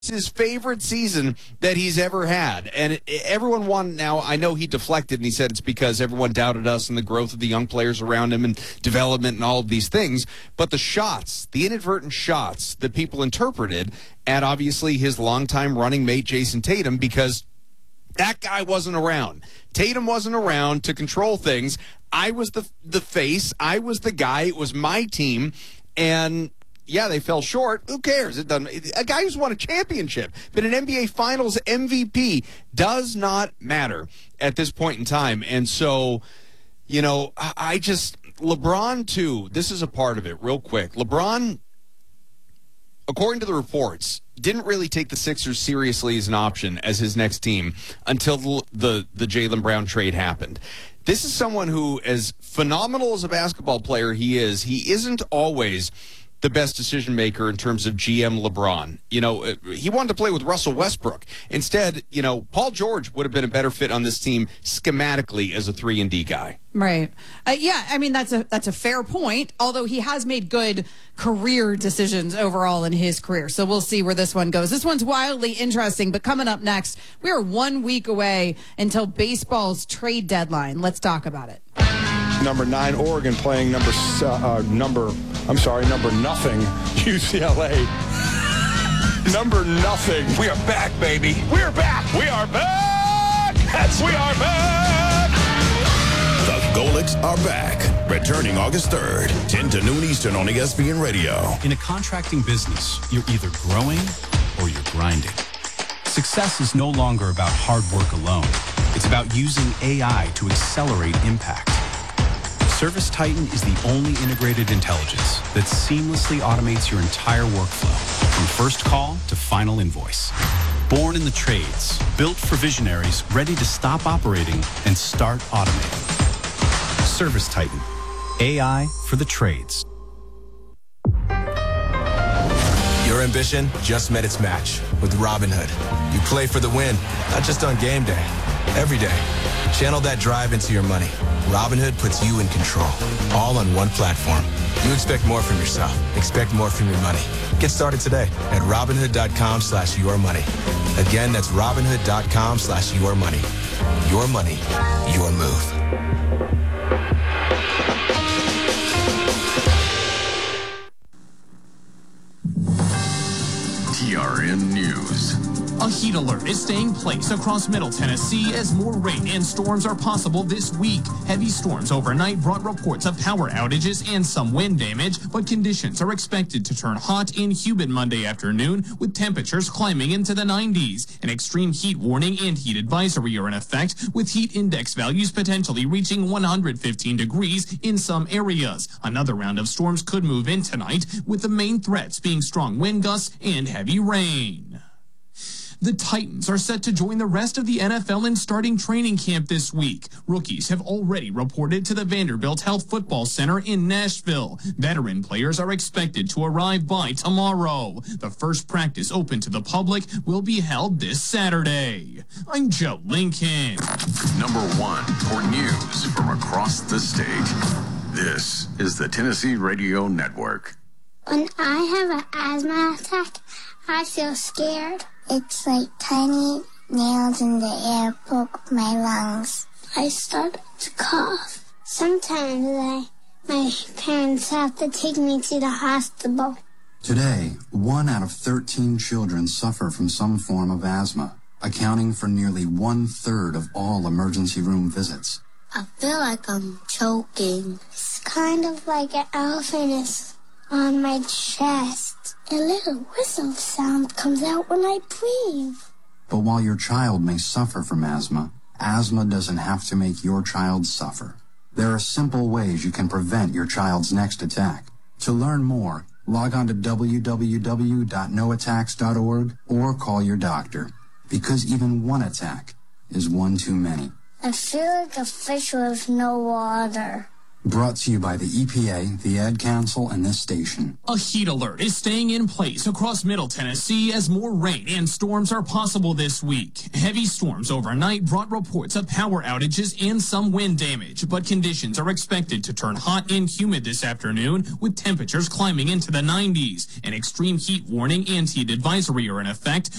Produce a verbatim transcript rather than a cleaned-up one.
his favorite season that he's ever had. And it, everyone won. Now, I know he deflected and he said it's because everyone doubted us and the growth of the young players around him and development and all of these things. But the shots, the inadvertent shots that people interpreted at obviously his longtime running mate, Jason Tatum, because that guy wasn't around. Tatum wasn't around to control things. I was the the face. I was the guy. It was my team. And yeah, they fell short. Who cares? It doesn't. A guy who's won a championship, been an N B A Finals M V P, does not matter at this point in time. And so, you know, I just LeBron too. This is a part of it. Real quick, LeBron, according to the reports, didn't really take the Sixers seriously as an option as his next team until the the, the Jaylen Brown trade happened. This is someone who, as phenomenal as a basketball player he is, he isn't always the best decision maker in terms of G M LeBron. You know, he wanted to play with Russell Westbrook. Instead, you know, Paul George would have been a better fit on this team schematically as a three and D guy. Right. Uh, yeah, I mean, that's a that's a fair point, although he has made good career decisions overall in his career. So we'll see where this one goes. This one's wildly interesting, but coming up next, we are one week away until baseball's trade deadline. Let's talk about it. Number nine, Oregon playing number uh, number. I'm sorry, number nothing, U C L A. Number nothing. We are back, baby. We are back. We are back. That's we are back. The Golics are back. Returning August third, ten to noon Eastern on E S P N Radio. In a contracting business, you're either growing or you're grinding. Success is no longer about hard work alone. It's about using A I to accelerate impact. Service Titan is the only integrated intelligence that seamlessly automates your entire workflow, from first call to final invoice. Born in the trades, built for visionaries ready to stop operating and start automating. Service Titan, A I for the trades. Your ambition just met its match with Robinhood. You play for the win, not just on game day, every day. Channel that drive into your money. Robinhood puts you in control, all on one platform. You expect more from yourself. Expect more from your money. Get started today at Robinhood.com slash your money. Again, that's Robinhood.com slash your money. Your money, your move. T R N News. A heat alert is staying in place across Middle Tennessee as more rain and storms are possible this week. Heavy storms overnight brought reports of power outages and some wind damage, but conditions are expected to turn hot and humid Monday afternoon with temperatures climbing into the nineties. An extreme heat warning and heat advisory are in effect, with heat index values potentially reaching one hundred fifteen degrees in some areas. Another round of storms could move in tonight, with the main threats being strong wind gusts and heavy rain. The Titans are set to join the rest of the N F L in starting training camp this week. Rookies have already reported to the Vanderbilt Health Football Center in Nashville. Veteran players are expected to arrive by tomorrow. The first practice open to the public will be held this Saturday. I'm Joe Lincoln. Number one for news from across the state. This is the Tennessee Radio Network. When I have an asthma attack, I feel scared. It's like tiny nails in the air poke my lungs. I start to cough. Sometimes I, my parents have to take me to the hospital. Today, one out of thirteen children suffer from some form of asthma, accounting for nearly one-third of all emergency room visits. I feel like I'm choking. It's kind of like an elephant is on my chest. A little whistle sound comes out when I breathe. But while your child may suffer from asthma, asthma doesn't have to make your child suffer. There are simple ways you can prevent your child's next attack. To learn more, log on to w w w dot no attacks dot org or call your doctor, because even one attack is one too many. I feel like a fish with no water. Brought to you by the E P A, the Ad Council, and this station. A heat alert is staying in place across Middle Tennessee as more rain and storms are possible this week. Heavy storms overnight brought reports of power outages and some wind damage, but conditions are expected to turn hot and humid this afternoon with temperatures climbing into the nineties. An extreme heat warning and heat advisory are in effect